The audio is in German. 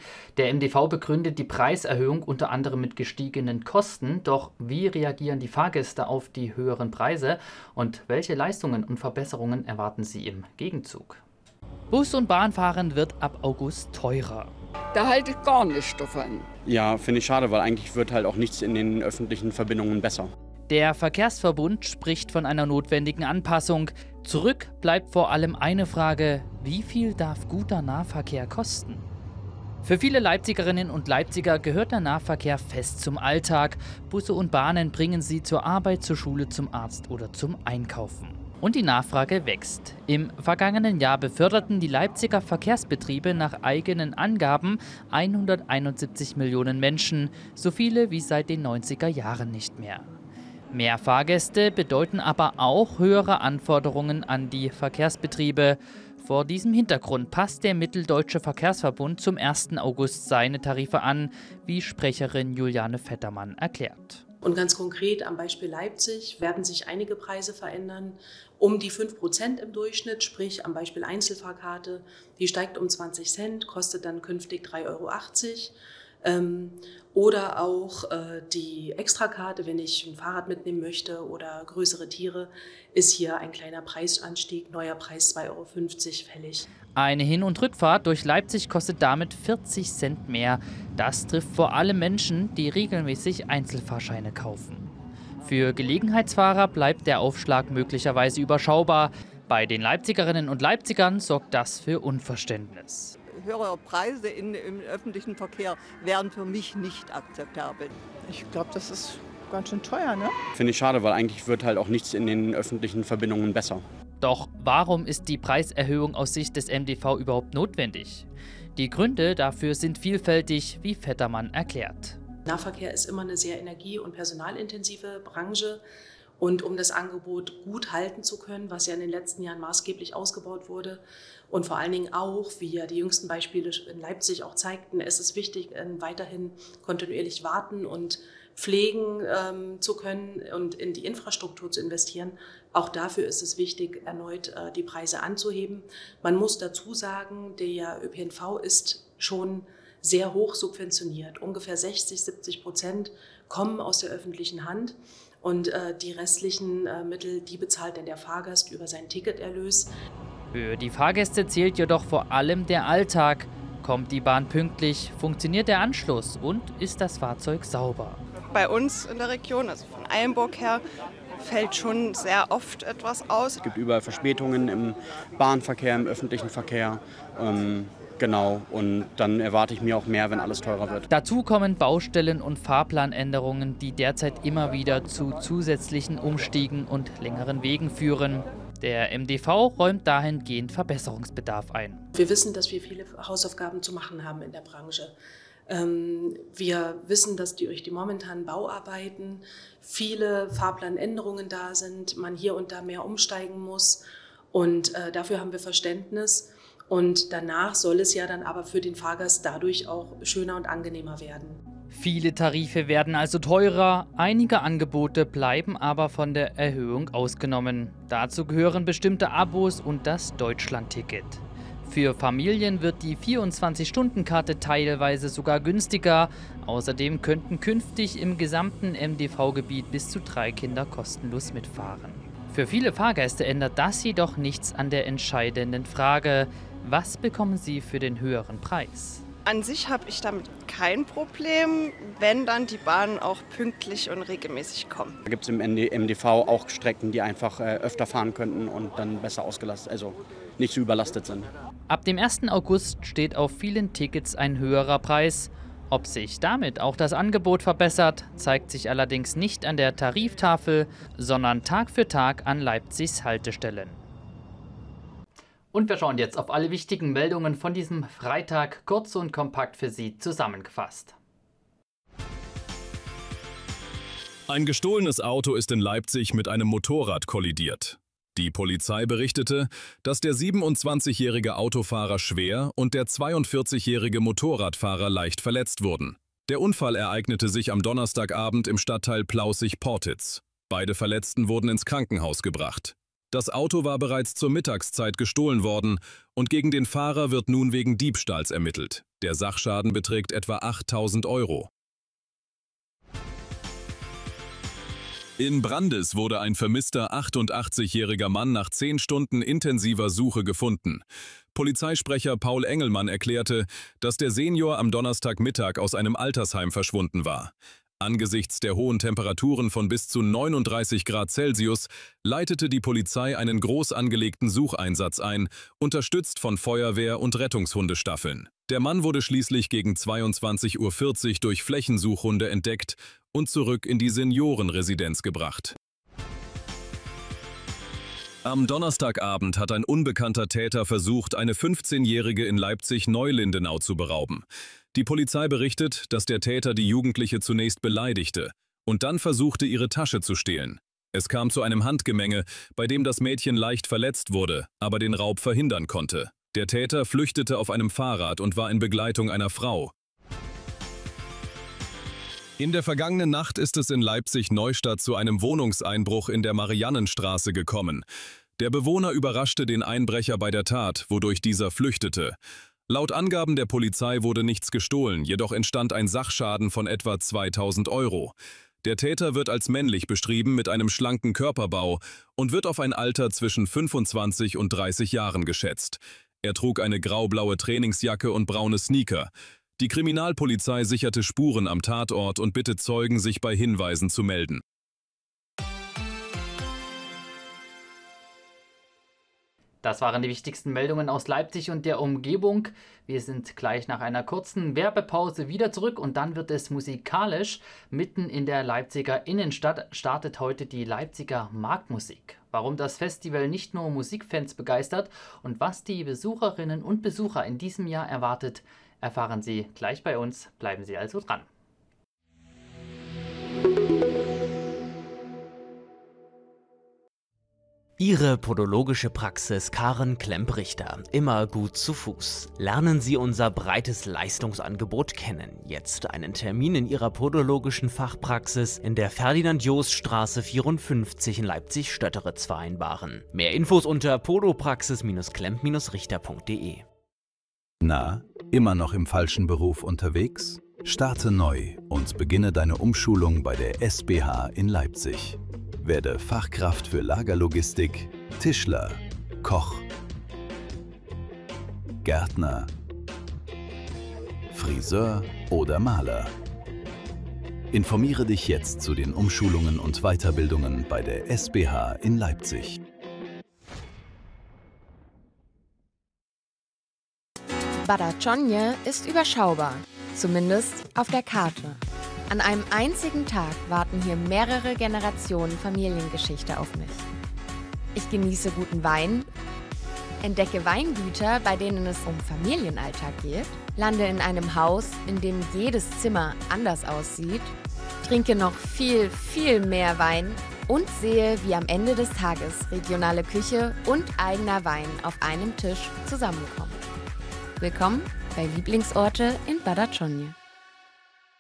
Der MDV begründet die Preiserhöhung unter anderem mit gestiegenen Kosten. Doch wie reagieren die Fahrgäste auf die höheren Preise und welche Leistungen und Verbesserungen erwarten sie im Gegenzug? Bus- und Bahnfahren wird ab August teurer. Da halte ich gar nichts davon. Ja, finde ich schade, weil eigentlich wird halt auch nichts in den öffentlichen Verbindungen besser. Der Verkehrsverbund spricht von einer notwendigen Anpassung. Zurück bleibt vor allem eine Frage: Wie viel darf guter Nahverkehr kosten? Für viele Leipzigerinnen und Leipziger gehört der Nahverkehr fest zum Alltag. Busse und Bahnen bringen sie zur Arbeit, zur Schule, zum Arzt oder zum Einkaufen. Und die Nachfrage wächst. Im vergangenen Jahr beförderten die Leipziger Verkehrsbetriebe nach eigenen Angaben 171 Millionen Menschen, so viele wie seit den 90er Jahren nicht mehr. Mehr Fahrgäste bedeuten aber auch höhere Anforderungen an die Verkehrsbetriebe. Vor diesem Hintergrund passt der Mitteldeutsche Verkehrsverbund zum 1. August seine Tarife an, wie Sprecherin Juliane Vettermann erklärt. Und ganz konkret am Beispiel Leipzig werden sich einige Preise verändern, um die 5% im Durchschnitt, sprich am Beispiel Einzelfahrkarte, die steigt um 20 Cent, kostet dann künftig 3,80 €. Oder auch die Extrakarte, wenn ich ein Fahrrad mitnehmen möchte oder größere Tiere, ist hier ein kleiner Preisanstieg, neuer Preis 2,50 € fällig. Eine Hin- und Rückfahrt durch Leipzig kostet damit 40 Cent mehr. Das trifft vor allem Menschen, die regelmäßig Einzelfahrscheine kaufen. Für Gelegenheitsfahrer bleibt der Aufschlag möglicherweise überschaubar. Bei den Leipzigerinnen und Leipzigern sorgt das für Unverständnis. Höhere Preise im öffentlichen Verkehr wären für mich nicht akzeptabel. Ich glaube, das ist ganz schön teuer, ne? Finde ich schade, weil eigentlich wird halt auch nichts in den öffentlichen Verbindungen besser. Doch warum ist die Preiserhöhung aus Sicht des MDV überhaupt notwendig? Die Gründe dafür sind vielfältig, wie Vettermann erklärt. Nahverkehr ist immer eine sehr energie- und personalintensive Branche. Und um das Angebot gut halten zu können, was ja in den letzten Jahren maßgeblich ausgebaut wurde und vor allen Dingen auch, wie ja die jüngsten Beispiele in Leipzig auch zeigten, ist es wichtig, weiterhin kontinuierlich warten und pflegen zu können und in die Infrastruktur zu investieren. Auch dafür ist es wichtig, erneut die Preise anzuheben. Man muss dazu sagen, der ÖPNV ist schon sehr hoch subventioniert. Ungefähr 60-70% kommen aus der öffentlichen Hand. Und die restlichen Mittel, die bezahlt dann der Fahrgast über seinen Ticketerlös. Für die Fahrgäste zählt jedoch vor allem der Alltag. Kommt die Bahn pünktlich, funktioniert der Anschluss und ist das Fahrzeug sauber? Bei uns in der Region, also von Eilenburg her, fällt schon sehr oft etwas aus. Es gibt überall Verspätungen im Bahnverkehr, im öffentlichen Verkehr. Genau, und dann erwarte ich mir auch mehr, wenn alles teurer wird. Dazu kommen Baustellen und Fahrplanänderungen, die derzeit immer wieder zu zusätzlichen Umstiegen und längeren Wegen führen. Der MDV räumt dahingehend Verbesserungsbedarf ein. Wir wissen, dass wir viele Hausaufgaben zu machen haben in der Branche. Wir wissen, dass durch die momentanen Bauarbeiten viele Fahrplanänderungen da sind, man hier und da mehr umsteigen muss und dafür haben wir Verständnis. Und danach soll es ja dann aber für den Fahrgast dadurch auch schöner und angenehmer werden. Viele Tarife werden also teurer, einige Angebote bleiben aber von der Erhöhung ausgenommen. Dazu gehören bestimmte Abos und das Deutschlandticket. Für Familien wird die 24-Stunden-Karte teilweise sogar günstiger. Außerdem könnten künftig im gesamten MDV-Gebiet bis zu 3 Kinder kostenlos mitfahren. Für viele Fahrgäste ändert das jedoch nichts an der entscheidenden Frage: Was bekommen sie für den höheren Preis? An sich habe ich damit kein Problem, wenn dann die Bahnen auch pünktlich und regelmäßig kommen. Da gibt es im MDV auch Strecken, die einfach öfter fahren könnten und dann besser ausgelastet, also nicht so überlastet sind. Ab dem 1. August steht auf vielen Tickets ein höherer Preis. Ob sich damit auch das Angebot verbessert, zeigt sich allerdings nicht an der Tariftafel, sondern Tag für Tag an Leipzigs Haltestellen. Und wir schauen jetzt auf alle wichtigen Meldungen von diesem Freitag, kurz und kompakt für Sie zusammengefasst. Ein gestohlenes Auto ist in Leipzig mit einem Motorrad kollidiert. Die Polizei berichtete, dass der 27-jährige Autofahrer schwer und der 42-jährige Motorradfahrer leicht verletzt wurden. Der Unfall ereignete sich am Donnerstagabend im Stadtteil Plaußig-Portitz. Beide Verletzten wurden ins Krankenhaus gebracht. Das Auto war bereits zur Mittagszeit gestohlen worden und gegen den Fahrer wird nun wegen Diebstahls ermittelt. Der Sachschaden beträgt etwa 8.000 €. In Brandis wurde ein vermisster 88-jähriger Mann nach 10 Stunden intensiver Suche gefunden. Polizeisprecher Paul Engelmann erklärte, dass der Senior am Donnerstagmittag aus einem Altersheim verschwunden war. Angesichts der hohen Temperaturen von bis zu 39 Grad Celsius leitete die Polizei einen groß angelegten Sucheinsatz ein, unterstützt von Feuerwehr- und Rettungshundestaffeln. Der Mann wurde schließlich gegen 22:40 Uhr durch Flächensuchhunde entdeckt und zurück in die Seniorenresidenz gebracht. Am Donnerstagabend hat ein unbekannter Täter versucht, eine 15-Jährige in Leipzig-Neulindenau zu berauben. Die Polizei berichtet, dass der Täter die Jugendliche zunächst beleidigte und dann versuchte, ihre Tasche zu stehlen. Es kam zu einem Handgemenge, bei dem das Mädchen leicht verletzt wurde, aber den Raub verhindern konnte. Der Täter flüchtete auf einem Fahrrad und war in Begleitung einer Frau. In der vergangenen Nacht ist es in Leipzig-Neustadt zu einem Wohnungseinbruch in der Mariannenstraße gekommen. Der Bewohner überraschte den Einbrecher bei der Tat, wodurch dieser flüchtete. Laut Angaben der Polizei wurde nichts gestohlen, jedoch entstand ein Sachschaden von etwa 2.000 €. Der Täter wird als männlich beschrieben mit einem schlanken Körperbau und wird auf ein Alter zwischen 25 und 30 Jahren geschätzt. Er trug eine graublaue Trainingsjacke und braune Sneaker. Die Kriminalpolizei sicherte Spuren am Tatort und bittet Zeugen, sich bei Hinweisen zu melden. Das waren die wichtigsten Meldungen aus Leipzig und der Umgebung. Wir sind gleich nach einer kurzen Werbepause wieder zurück und dann wird es musikalisch. Mitten in der Leipziger Innenstadt startet heute die Leipziger Marktmusik. Warum das Festival nicht nur Musikfans begeistert und was die Besucherinnen und Besucher in diesem Jahr erwartet, erfahren Sie gleich bei uns. Bleiben Sie also dran. Ihre podologische Praxis Karen Klemp-Richter, immer gut zu Fuß. Lernen Sie unser breites Leistungsangebot kennen. Jetzt einen Termin in Ihrer podologischen Fachpraxis in der Ferdinand-Jost-Straße 54 in Leipzig-Stötteritz vereinbaren. Mehr Infos unter podopraxis-klemp-richter.de. Na, immer noch im falschen Beruf unterwegs? Starte neu und beginne deine Umschulung bei der SBH in Leipzig. Werde Fachkraft für Lagerlogistik, Tischler, Koch, Gärtner, Friseur oder Maler. Informiere dich jetzt zu den Umschulungen und Weiterbildungen bei der SBH in Leipzig. Badaczonje ist überschaubar, zumindest auf der Karte. An einem einzigen Tag warten hier mehrere Generationen Familiengeschichte auf mich. Ich genieße guten Wein, entdecke Weingüter, bei denen es um Familienalltag geht, lande in einem Haus, in dem jedes Zimmer anders aussieht, trinke noch viel, viel mehr Wein und sehe, wie am Ende des Tages regionale Küche und eigener Wein auf einem Tisch zusammenkommen. Willkommen bei Lieblingsorte in Badaczonje.